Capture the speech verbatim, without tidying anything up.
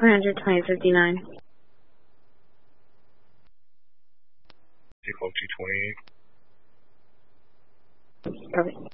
four hundred twenty fifty-nine. Default two twenty-eight. Perfect.